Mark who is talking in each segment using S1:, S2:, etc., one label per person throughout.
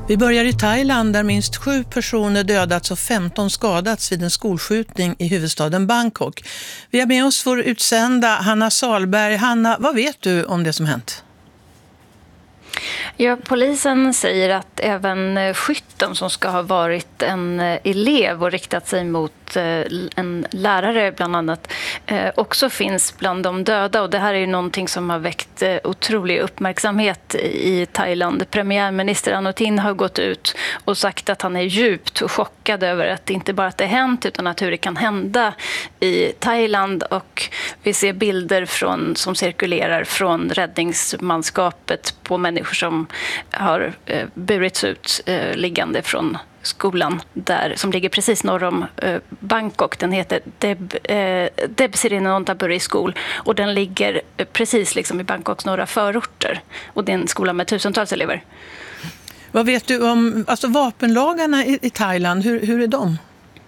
S1: Vi börjar i Thailand där minst 7 personer dödats och 15 skadats vid en skolskjutning i huvudstaden Bangkok. Vi har med oss vår utsända Hanna Salberg. Hanna, vad vet du om det som hänt?
S2: Ja, polisen säger att även skytten som ska ha varit en elev och riktat sig mot en lärare bland annat också finns bland de döda. Och det här är ju någonting som har väckt otrolig uppmärksamhet i Thailand. Premiärminister Anutin har gått ut och sagt att han är djupt chockad över att inte bara att det hänt utan att hur det kan hända i Thailand. Och vi ser bilder som cirkulerar från räddningsmanskapet på människor som har burits ut liggande från skolan där, som ligger precis norr om Bangkok. Den heter Deb Sirinontaburi School och den ligger precis liksom i Bangkoks norra förorter. Och det är en skola med tusentals elever.
S1: Vad vet du om vapenlagarna i Thailand? Hur är de?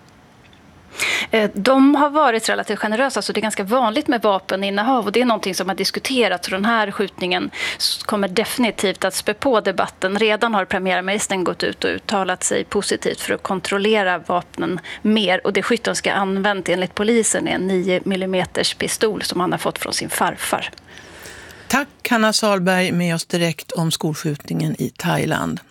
S2: De har varit relativt generösa, så det är ganska vanligt med vapeninnehav och det är någonting som har diskuterats. Och den här skjutningen kommer definitivt att spä på debatten. Redan har premiärministern gått ut och uttalat sig positivt för att kontrollera vapnen mer. Och det skytten ska använt enligt polisen är en 9 mm pistol som han har fått från sin farfar.
S1: Tack Hanna Salberg, med oss direkt om skolskjutningen i Thailand.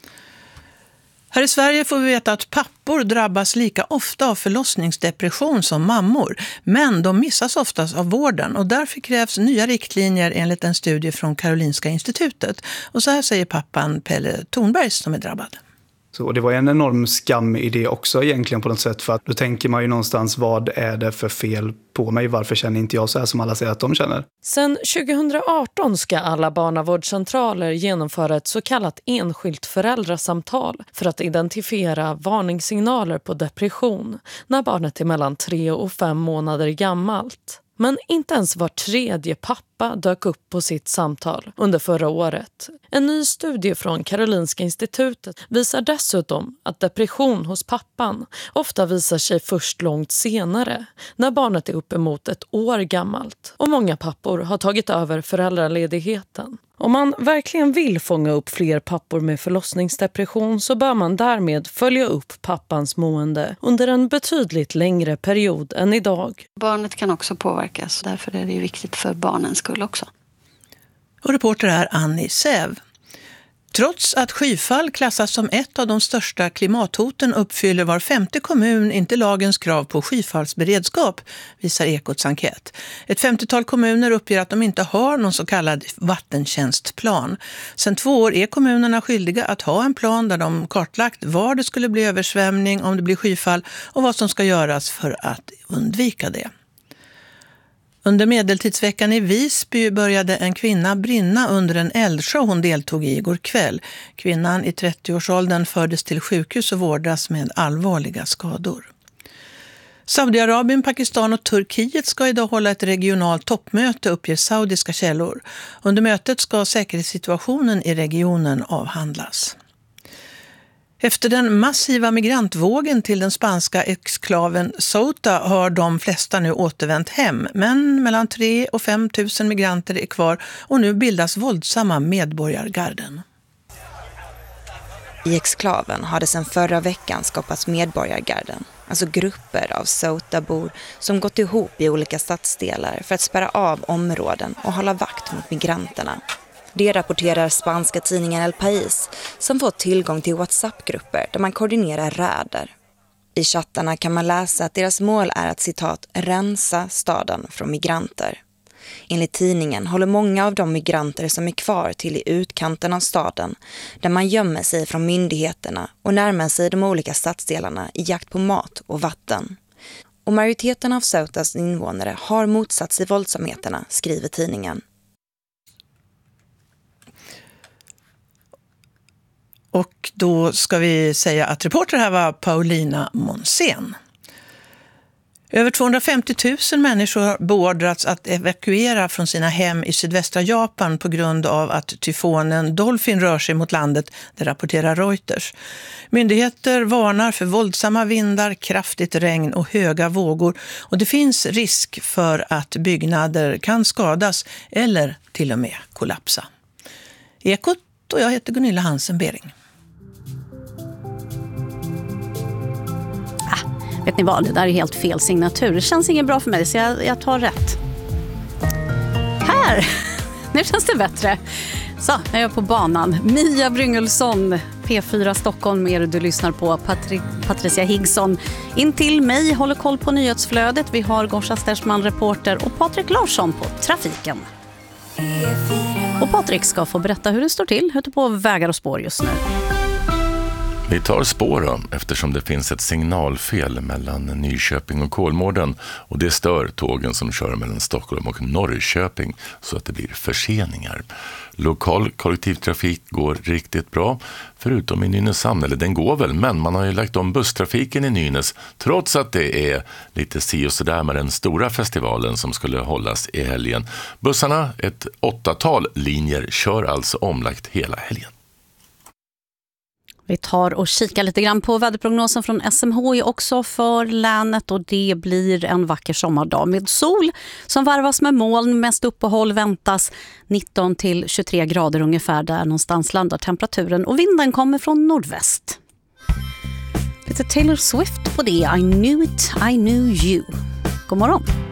S1: Här i Sverige får vi veta att pappor drabbas lika ofta av förlossningsdepression som mammor. Men de missas oftast av vården och därför krävs nya riktlinjer enligt en studie från Karolinska institutet. Och så här säger pappan Pelle Thornberg som är drabbad.
S3: Så det var en enorm skam i det också egentligen på något sätt, för att då tänker man ju någonstans, vad är det för fel på mig? Varför känner inte jag så här som alla säger att de känner?
S4: Sen 2018 ska alla barnavårdscentraler genomföra ett så kallat enskilt föräldrasamtal för att identifiera varningssignaler på depression när barnet är mellan 3 och 5 månader gammalt. Men inte ens var tredje pappa dök upp på sitt samtal under förra året. En ny studie från Karolinska institutet visar dessutom att depression hos pappan ofta visar sig först långt senare, när barnet är uppemot 1 år gammalt. Och många pappor har tagit över föräldraledigheten. Om man verkligen vill fånga upp fler pappor med förlossningsdepression så bör man därmed följa upp pappans mående under en betydligt längre period än idag.
S5: Barnet kan också påverkas, därför är det viktigt för barnens skull också.
S1: Och reporter är Annie Säv. Trots att skyfall klassas som ett av de största klimathoten uppfyller var 5:e kommun inte lagens krav på skyfallsberedskap, visar Ekots enkät. Ett 50-tal kommuner uppger att de inte har någon så kallad vattentjänstplan. Sedan 2 år är kommunerna skyldiga att ha en plan där de kartlagt var det skulle bli översvämning om det blir skyfall och vad som ska göras för att undvika det. Under medeltidsveckan i Visby började en kvinna brinna under en eldshow hon deltog i igår kväll. Kvinnan i 30-årsåldern fördes till sjukhus och vårdas med allvarliga skador. Saudiarabien, Pakistan och Turkiet ska idag hålla ett regionalt toppmöte, uppger saudiska källor. Under mötet ska säkerhetssituationen i regionen avhandlas. Efter den massiva migrantvågen till den spanska exklaven Ceuta har de flesta nu återvänt hem. Men mellan 3 och 5 000 migranter är kvar och nu bildas våldsamma medborgargarden.
S6: I exklaven har det sedan förra veckan skapats medborgargarden, alltså grupper av Ceutabor som gått ihop i olika stadsdelar för att spärra av områden och hålla vakt mot migranterna. Det rapporterar spanska tidningen El País som fått tillgång till WhatsApp-grupper där man koordinerar räder. I chattarna kan man läsa att deras mål är att citat rensa staden från migranter. Enligt tidningen håller många av de migranter som är kvar till i utkanten av staden där man gömmer sig från myndigheterna och närmar sig de olika stadsdelarna i jakt på mat och vatten. Och majoriteten av Ceutas invånare har motsatt sig våldsamheterna, skriver tidningen.
S1: Och då ska vi säga att reporter här var Paulina Monsen. Över 250 000 människor har beordrats att evakuera från sina hem i sydvästra Japan på grund av att tyfonen Dolphin rör sig mot landet, det rapporterar Reuters. Myndigheter varnar för våldsamma vindar, kraftigt regn och höga vågor och det finns risk för att byggnader kan skadas eller till och med kollapsa. Ekot och jag heter Gunilla Hansen-Bering.
S7: Vet ni vad, det där är helt fel signatur. Det känns inget bra för mig så jag tar rätt. Här! Nu känns det bättre. Så, nu är jag på banan. Mia Bryngelsson, P4 Stockholm är det du lyssnar på. Patricia Higgsson in till mig, håller koll på nyhetsflödet. Vi har Gorsa Stersman, reporter, och Patrik Larsson på trafiken. Och Patrik ska få berätta hur det står till ute på vägar och spår just nu.
S8: Vi tar spår då, eftersom det finns ett signalfel mellan Nyköping och Kolmården och det stör tågen som kör mellan Stockholm och Norrköping så att det blir förseningar. Lokal kollektivtrafik går riktigt bra, förutom i Nynäshamn, eller den går väl, men man har ju lagt om busstrafiken i Nynäs trots att det är lite si och så där med den stora festivalen som skulle hållas i helgen. Bussarna, ett 8-tal linjer, kör alltså omlagt hela helgen.
S7: Vi tar och kikar lite grann på väderprognosen från SMHI också för länet, och det blir en vacker sommardag med sol som varvas med moln. Mest uppehåll väntas 19 till 23 grader ungefär, där någonstans landar temperaturen, och vinden kommer från nordväst. Lite Taylor Swift på det. I knew it, I knew you. God morgon.